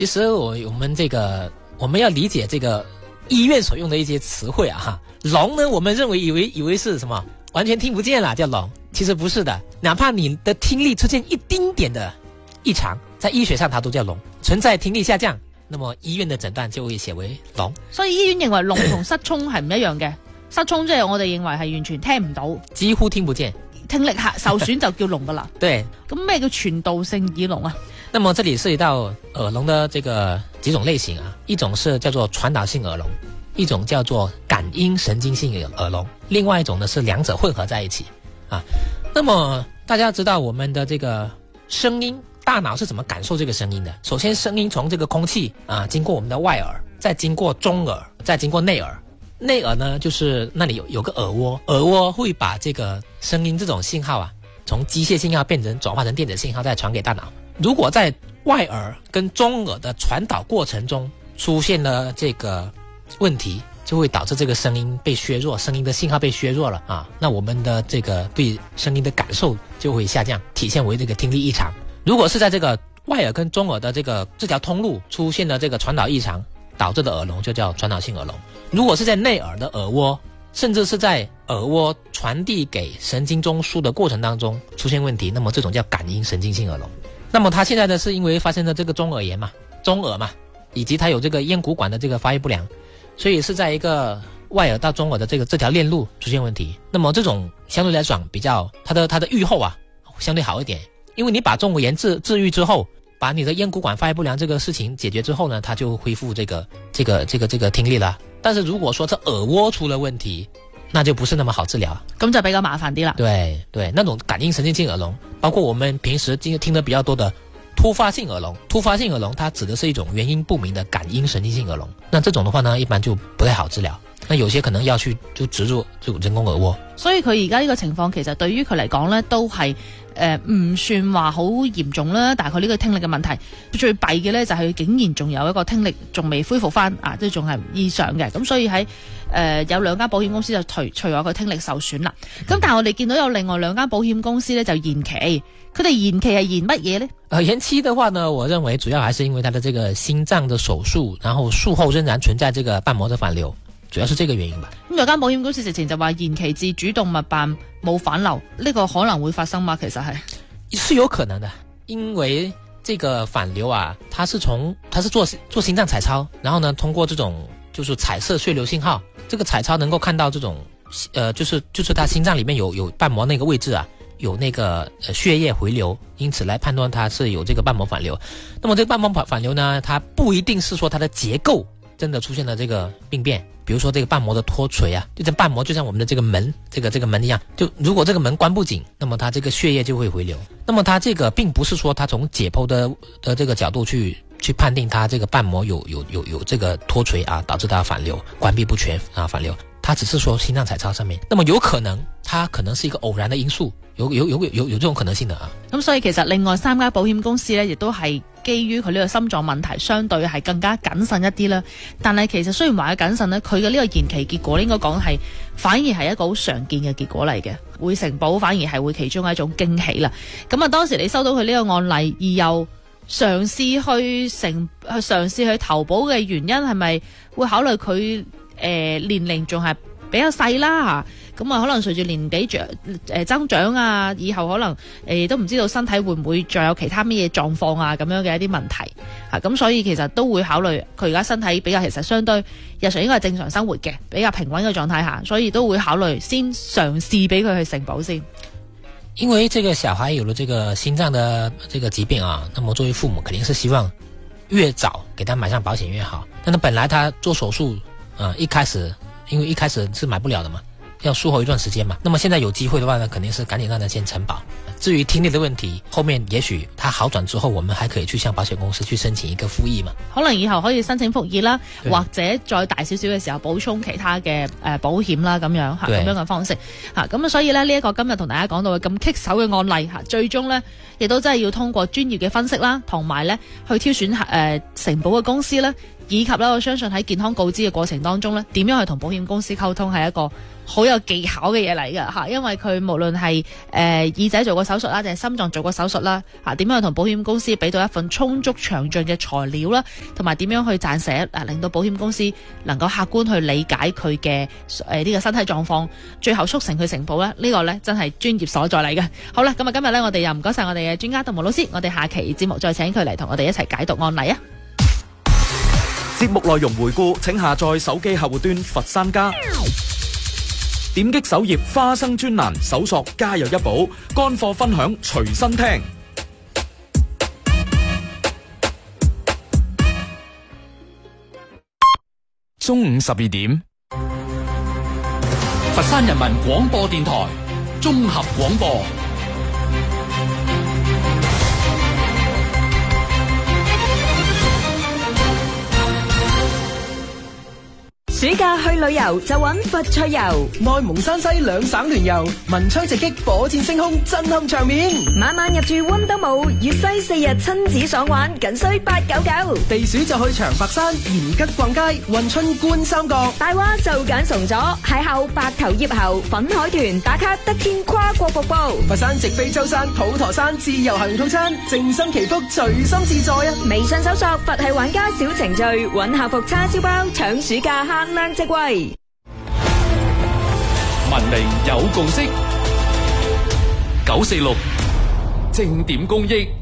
其实我们要理解这个医院所用的一些词汇啊哈。聋呢，我们认为以为是什么完全听不见了叫聋，其实不是的。哪怕你的听力出现一丁点的异常，在醫學上它都叫聾，存在聽力下降，那麼醫院的診斷就會寫為聾。 所以醫院認為聾同失聰係唔一樣嘅，失聰即係我哋認為係完全聽唔到， 幾乎聽不見， 聽力受損就叫聾噶啦。 對， 咁咩叫傳導性耳聾啊？ 那麼這裡涉及到耳聾的這個幾種類型啊，一種是叫做傳導性耳聾，一種叫做感應神經性耳聾，另外一種呢是兩者混合在一起啊。那麼大家知道我們的這個聲音，大腦是怎麼感受這個聲音的？首先聲音從這個空氣啊經過我們的外耳，再經過中耳，再經過內耳。內耳呢就是那裡有個耳蝸，耳蝸會把這個聲音這種信號啊從機械信號變成轉化成電子信號再傳給大腦。如果在外耳跟中耳的傳導過程中出現了這個問題，就會導致這個聲音被削弱，聲音的信號被削弱了啊，那我們的這個對聲音的感受就會下降，體現為這個聽力異常。如果是在這個外耳跟中耳的這條通路出現了這個傳導異常導致的耳聾，就叫傳導性耳聾。如果是在內耳的耳蝸，甚至是在耳蝸傳遞給神經中樞的過程當中出現問題，那麼這種叫感應神經性耳聾。那麼它現在呢是因為發生了這個中耳炎嘛，中耳嘛，以及它有這個咽鼓管的這個發育不良，所以是在一個外耳到中耳的這條鏈路出現問題。那麼這種相對來講比較它的預後啊相對好一點，因為你把中耳炎治癒之後，把你的咽鼓管發育不良這個事情解決之後呢，它就恢復這個聽力了。但是如果說這耳蝸出了問題，那就不是那麼好治療， 咁就比較麻煩啲啦。 對對，那種感應神經性耳聾，包括我們平時聽得比較多的突發性耳聾，突發性耳聾它指的是一種原因不明的感應神經性耳聾，那這種的話呢一般就不太好治療，那有些可能要去就植入這種人工耳蝸。所以佢而家呢個情況其實對於佢嚟講呢都係唔算話好嚴重啦，但係佢呢個聽力嘅問題最弊嘅呢就係佢竟然仲有一個聽力仲未恢復翻啊，即係仲係異常嘅，咁所以喺有兩間保險公司就隨話佢聽力受損啦。咁但係我哋見到有另外兩間保險公司呢就延期，佢哋延期係延乜嘢呢？ 延期的話呢，我認為主要還是因為他的這個心臟的手術，然後術後仍然存在這個瓣膜的反流，主要是這個原因吧。咁有間保險公司直情就話延期至主動脈瓣冇反流，呢個可能會發生嗎？其實是有可能的，因為這個反流啊，它是做心臟彩超，然後呢通過這種就是彩色血流信號，這個彩超能夠看到這種就是它心臟裡面有瓣膜那個位置啊，有那個血液回流，因此來判斷它是有這個瓣膜反流。那麼這個瓣膜反流呢，它不一定是說它的結構真的出現了這個病變，比如說這個瓣膜的脫垂啊，就這瓣膜就像我們的這個門，這個門一樣，就如果這個門關不緊，那麼它這個血液就會回流。那麼它這個並不是說它從解剖的這個角度去判定它這個瓣膜有這個脫垂啊，導致它反流，關閉不全啊反流。它只是說心臟彩超上面，那麼有可能它可能是一個偶然的因素，有這種可能性的啊。咁所以其實另外三家保險公司呢，亦都係基於佢呢個心臟問題，相對係更加謹慎一啲啦。但係其實雖然話佢謹慎呢，佢嘅呢個延期結果應該講係反而係一個好常見嘅結果嚟嘅，會承保反而係會其中一種驚喜啦。咁啊，當時你收到佢呢個案例而又嘗試去投保嘅原因係咪會考慮佢年齡仲係比較細啦，咁啊可能隨住年紀增長啊，以後可能都唔知道身體會唔會再有其他咩嘢狀況啊，咁樣嘅一啲問題咁所以其實都會考慮佢而家身體比較其實相對日常應該係正常生活嘅，比較平穩嘅狀態下，所以都會考慮先嘗試俾佢去承保先。 因為這個小孩有了這個心臟的這個疾病啊，那麼作為父母肯定是希望越早給他買上保險越好。但是本來他做手術因為一開始是買不了的嘛，要術後一段時間嘛。那麼現在有機會的話呢，肯定是趕緊讓他先承保。至於聽力的問題，後面也許他好轉之後，我們還可以去向保險公司去申請一個復議嘛。 可能以後可以申請復議啦，或者再大少少嘅時候補充其他嘅保險啦，咁樣咁樣嘅方式咁所以呢一個今日同大家講到嘅咁棘手嘅案例最終呢亦都真係要通過專業嘅分析啦，同埋呢去挑選承保嘅公司呢。以及咧，我相信喺健康告知嘅過程當中咧，點樣去同保險公司溝通係一個好有技巧嘅嘢嚟㗎嚇，因為佢無論係耳仔做過手術啦，定係心臟做過手術啦嚇，點樣同保險公司俾到一份充足詳盡嘅材料啦，同埋點樣去撰寫令到保險公司能夠客觀去理解佢嘅呢個身體狀況，最後促成佢承保咧，呢個咧真係專業所在嚟嘅。好啦，咁啊今日咧我哋又唔該晒我哋嘅專家杜牧老師，我哋下期節目再請佢嚟同我哋一齊解讀案例啊！ 節目內容回顧，請下載手機客戶端佛山家，點擊首頁花生專欄，搜索家有一寶，乾貨分享隨身聽。 中午12點，佛山人民廣播電台綜合廣播。 暑假去旅遊就揾佛趣遊， 內蒙山西兩省聯遊，文昌直擊，火箭升空，震撼場面。 晚晚入住溫德姆，粵西4日親子爽玩，僅需899。 避暑就去長白山、延吉逛街，運春觀三角。 大娃就揀崇左，邂逅白頭葉猴，粉海豚打卡得見跨國瀑布。 佛山直飛舟山、普陀山自由行套餐，靜心祈福，隨心自在啊！ 微信搜索佛系玩家小程序，揾客服叉燒包，搶暑假限量席位。 文明有共識，946正點公益。